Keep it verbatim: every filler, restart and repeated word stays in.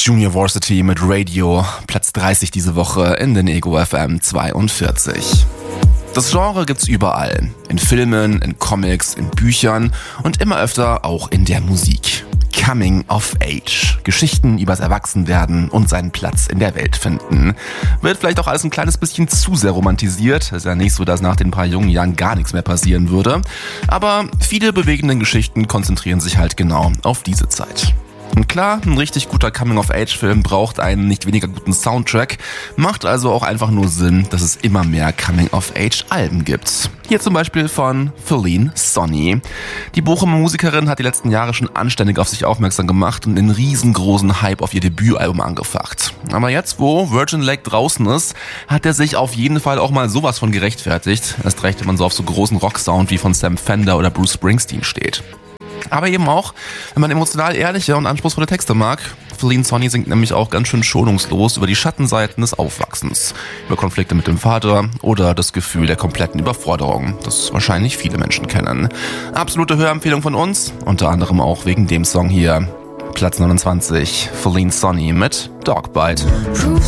Junior Varsity mit Radio, Platz dreißig diese Woche in den Ego F M zweiundvierzig. Das Genre gibt's überall. In Filmen, in Comics, in Büchern und immer öfter auch in der Musik. Coming of Age. Geschichten übers Erwachsenwerden und seinen Platz in der Welt finden. Wird vielleicht auch alles ein kleines bisschen zu sehr romantisiert. Ist ja nicht so, dass nach den paar jungen Jahren gar nichts mehr passieren würde. Aber viele bewegende Geschichten konzentrieren sich halt genau auf diese Zeit. Und klar, ein richtig guter Coming-of-Age-Film braucht einen nicht weniger guten Soundtrack, macht also auch einfach nur Sinn, dass es immer mehr Coming-of-Age-Alben gibt. Hier zum Beispiel von Feline Sonny. Die Bochumer Musikerin hat die letzten Jahre schon anständig auf sich aufmerksam gemacht und einen riesengroßen Hype auf ihr Debütalbum angefacht. Aber jetzt, wo Virgin Lake draußen ist, hat er sich auf jeden Fall auch mal sowas von gerechtfertigt. Erst recht, wenn man so auf so großen Rocksound wie von Sam Fender oder Bruce Springsteen steht. Aber eben auch, wenn man emotional ehrliche und anspruchsvolle Texte mag. Feline Sonny singt nämlich auch ganz schön schonungslos über die Schattenseiten des Aufwachsens, über Konflikte mit dem Vater oder das Gefühl der kompletten Überforderung, das wahrscheinlich viele Menschen kennen. Absolute Hörempfehlung von uns, unter anderem auch wegen dem Song hier. Platz neunundzwanzig, Feline Sonny mit Dogbite.